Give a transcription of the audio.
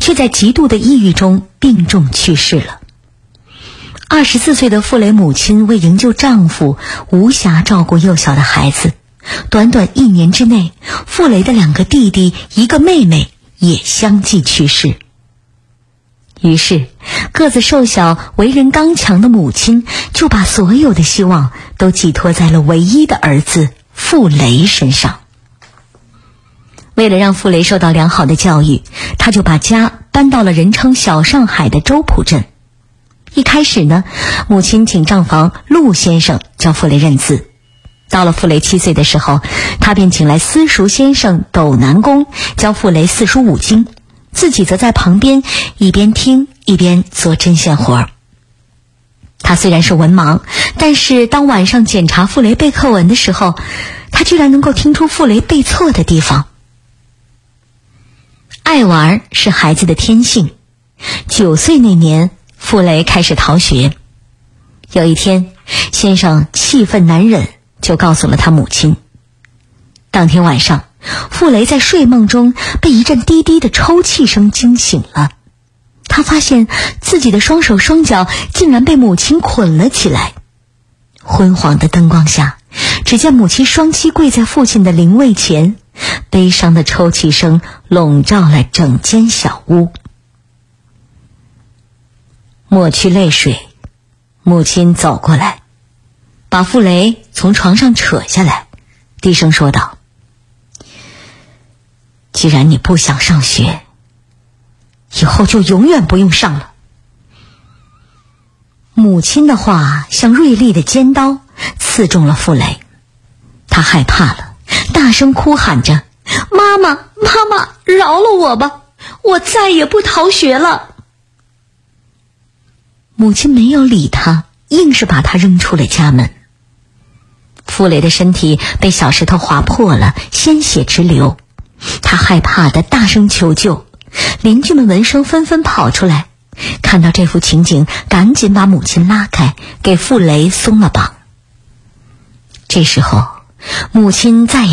却在极度的抑郁中病重去世了。24岁的傅雷母亲为营救丈夫，无暇照顾幼小的孩子。短短1年之内，傅雷的2个弟弟、1个妹妹也相继去世。于是，个子瘦小、为人刚强的母亲就把所有的希望都寄托在了唯一的儿子傅雷身上。为了让傅雷受到良好的教育，他就把家搬到了人称小上海的周浦镇。一开始呢，母亲请账房陆先生教傅雷认字。到了傅雷7岁的时候，他便请来私塾先生斗南公教傅雷4书5经，自己则在旁边一边听一边做针线活。他虽然是文盲，但是当晚上检查傅雷背课文的时候，他居然能够听出傅雷背错的地方。爱玩是孩子的天性。9岁那年，傅雷开始逃学。有一天，先生气愤难忍，就告诉了他母亲。当天晚上，傅雷在睡梦中被一阵低低的抽泣声惊醒了。他发现自己的双手双脚竟然被母亲捆了起来。昏黄的灯光下，只见母亲双膝跪在父亲的灵位前，悲伤的抽泣声笼罩了整间小屋。抹去泪水，母亲走过来，把傅雷从床上扯下来，低声说道：既然你不想上学，以后就永远不用上了。母亲的话像锐利的尖刀刺中了傅雷，他害怕了，大声哭喊着：妈妈，妈妈，饶了我吧，我再也不逃学了。母亲没有理他，硬是把他扔出了家门。傅雷的身体被小石头划破了，鲜血直流。他害怕地大声求救，邻居们闻声纷纷跑出来，看到这幅情景，赶紧把母亲拉开，给傅雷松了绑。这时候，母亲再也